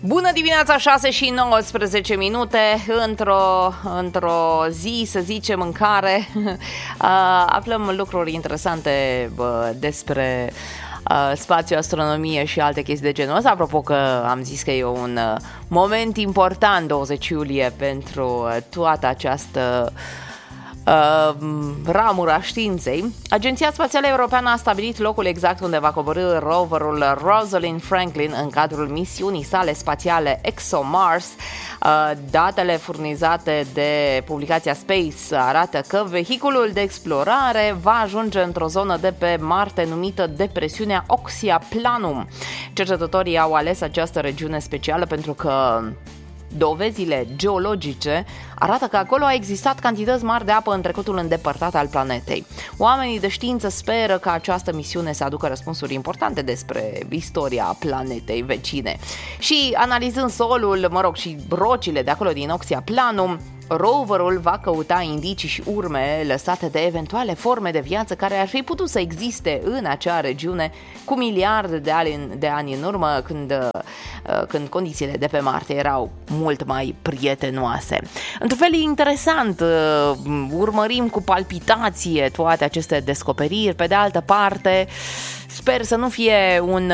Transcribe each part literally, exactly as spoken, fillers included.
Bună dimineața, șase și nouăsprezece minute, într-o, într-o zi, să zicem, în care uh, aflăm lucruri interesante uh, despre uh, spațiu, astronomie și alte chestii de genul ăsta. Apropo că am zis că e un uh, moment important, douăzeci iulie, pentru uh, toată această Uh, ramura științei. Agenția Spațială Europeană a stabilit locul exact unde va coborî roverul Rosalind Franklin în cadrul misiunii sale spațiale ExoMars. Uh, datele furnizate de publicația Space arată că vehiculul de explorare va ajunge într-o zonă de pe Marte numită depresiunea Oxia Planum. Cercetătorii au ales această regiune specială pentru că dovezile geologice arată că acolo a existat cantități mari de apă în trecutul îndepărtat al planetei. Oamenii de știință speră că această misiune să aducă răspunsuri importante despre istoria planetei vecine. Și analizând solul, mă rog, și rocile de acolo din Oxia Planum, roverul va căuta indicii și urme lăsate de eventuale forme de viață care ar fi putut să existe în acea regiune cu miliarde de ani, de ani în urmă, când, când condițiile de pe Marte erau mult mai prietenoase. Într-un fel e interesant, urmărim cu palpitație toate aceste descoperiri. Pe de altă parte, sper să nu fie un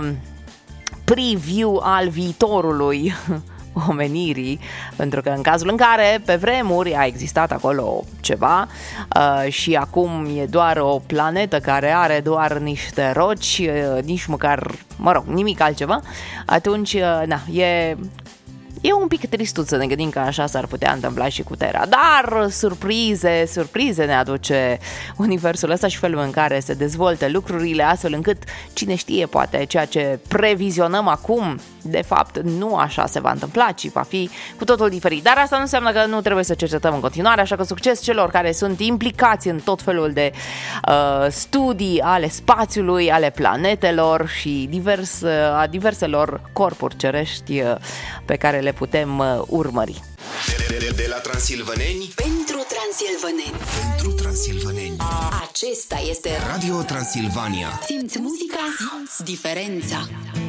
preview al viitorului omenirii, pentru că în cazul în care pe vremuri a existat acolo ceva uh, și acum e doar o planetă care are doar niște roci, uh, nici măcar, mă rog, nimic altceva, atunci, uh, na, e... E un pic tristuț să ne gândim că așa s-ar putea întâmpla și cu Terra. Dar surprize, surprize ne aduce universul ăsta și felul în care se dezvoltă lucrurile, astfel încât, cine știe, poate ceea ce previzionăm acum, de fapt, nu așa se va întâmpla, ci va fi cu totul diferit. Dar asta nu înseamnă că nu trebuie să cercetăm în continuare, așa că succes celor care sunt implicați în tot felul de uh, studii ale spațiului, ale planetelor și divers, uh, a diverselor corpuri cerești uh, pe care le putem uh, urmări. De, de, de la Transilvaneni pentru Transilvaneni. Pentru Transilvaneni. Acesta este Radio Transilvania. Simți muzica, simți diferența.